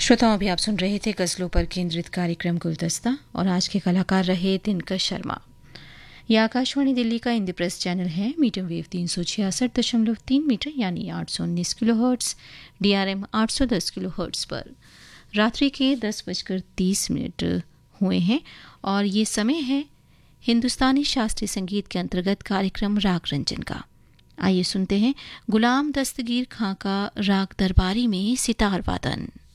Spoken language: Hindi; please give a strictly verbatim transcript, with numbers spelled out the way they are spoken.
श्रोताओं, अभी आप सुन रहे थे गज़लों पर केंद्रित कार्यक्रम गुलदस्ता और आज के कलाकार रहे दिनकर शर्मा। यह आकाशवाणी दिल्ली का इंद्रप्रस्थ चैनल है। मीडियम वेव तीन सौ छियासठ दशमलव तीन मीटर यानी आठ सौ उन्नीस kilo hertz, D R M आठ सौ दस किलो हर्ट्स पर रात्रि के दस बजकर तीस मिनट हुए हैं और ये समय है हिंदुस्तानी शास्त्रीय संगीत के अंतर्गत कार्यक्रम राग रंजन का। आइए सुनते हैं गुलाम दस्तगीर खां का राग दरबारी में सितार वादन।